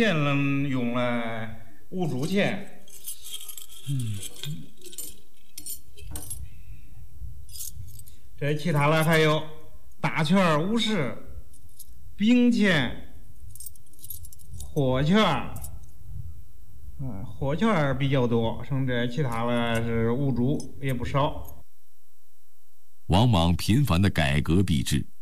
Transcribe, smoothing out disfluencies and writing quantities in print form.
钱能用了5铢钱。这其他的还有大券50，饼钱、货券，货券比较多，剩这其他的是5铢，也不少。 往往频繁的改革币制